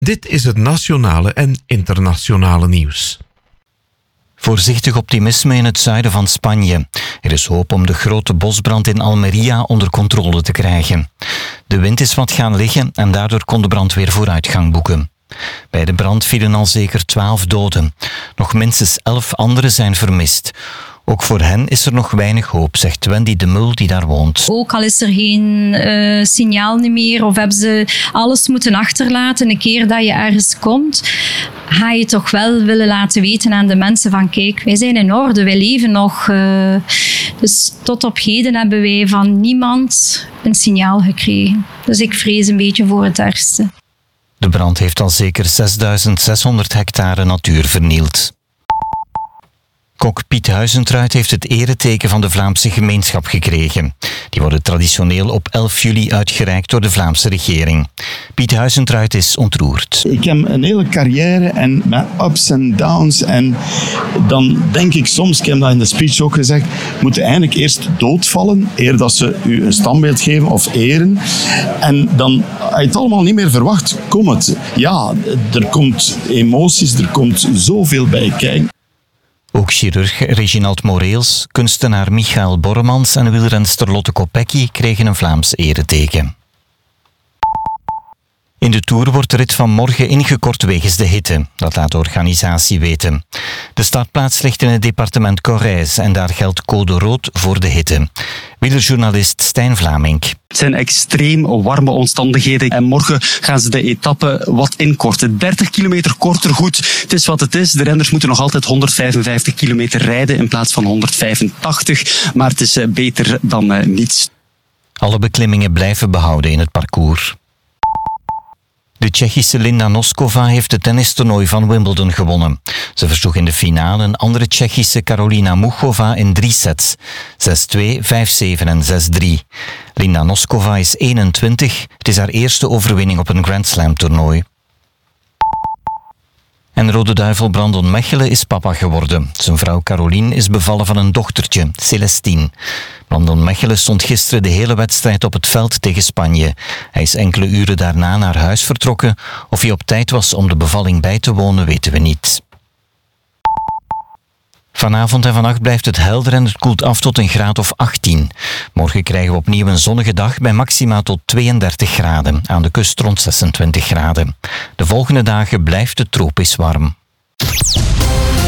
Dit is het nationale en internationale nieuws. Voorzichtig optimisme in het zuiden van Spanje. Er is hoop om de grote bosbrand in Almería onder controle te krijgen. De wind is wat gaan liggen en daardoor kon de brandweer vooruitgang boeken. Bij de brand vielen al zeker 12 doden. Nog minstens 11 anderen zijn vermist. Ook voor hen is er nog weinig hoop, zegt Wendy de Mul die daar woont. Ook al is er geen signaal meer of hebben ze alles moeten achterlaten, een keer dat je ergens komt, ga je toch wel willen laten weten aan de mensen van kijk, wij zijn in orde, wij leven nog. Dus tot op heden hebben wij van niemand een signaal gekregen. Dus ik vrees een beetje voor het ergste. De brand heeft al zeker 6.600 hectare natuur vernield. Kok Piet Huizentruid heeft het ereteken van de Vlaamse gemeenschap gekregen. Die worden traditioneel op 11 juli uitgereikt door de Vlaamse regering. Piet Huizentruid is ontroerd. Ik heb een hele carrière en met ups en downs. En dan denk ik soms, ik heb dat in de speech ook gezegd, moeten eigenlijk eerst doodvallen, eer dat ze u een standbeeld geven of eren. En dan, als je het allemaal niet meer verwacht, komt het. Ja, er komt emoties, er komt zoveel bij kijken. Ook chirurg Reginald Moreels, kunstenaar Michael Borremans en wielrenster Lotte Kopecky kregen een Vlaams ereteken. In de Tour wordt de rit van morgen ingekort wegens de hitte. Dat laat de organisatie weten. De startplaats ligt in het departement Corrèze en daar geldt code rood voor de hitte. Wielerjournalist Stijn Vlamink. Het zijn extreem warme omstandigheden en morgen gaan ze de etappe wat inkorten. 30 kilometer korter, goed. Het is wat het is. De renners moeten nog altijd 155 kilometer rijden in plaats van 185. Maar het is beter dan niets. Alle beklimmingen blijven behouden in het parcours. De Tsjechische Linda Noskova heeft het tennistoernooi van Wimbledon gewonnen. Ze versloeg in de finale een andere Tsjechische Karolina Muchova in 3 sets. 6-2, 5-7 en 6-3. Linda Noskova is 21. Het is haar eerste overwinning op een Grand Slam toernooi. En Rode Duivel Brandon Mechelen is papa geworden. Zijn vrouw Caroline is bevallen van een dochtertje, Celestine. Brandon Mechelen stond gisteren de hele wedstrijd op het veld tegen Spanje. Hij is enkele uren daarna naar huis vertrokken. Of hij op tijd was om de bevalling bij te wonen, weten we niet. Vanavond en vannacht blijft het helder en het koelt af tot een graad of 18. Morgen krijgen we opnieuw een zonnige dag bij maxima tot 32 graden. Aan de kust rond 26 graden. De volgende dagen blijft het tropisch warm.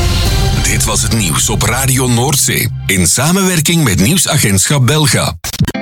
Dit was het nieuws op Radio Noordzee. In samenwerking met Nieuwsagentschap Belga.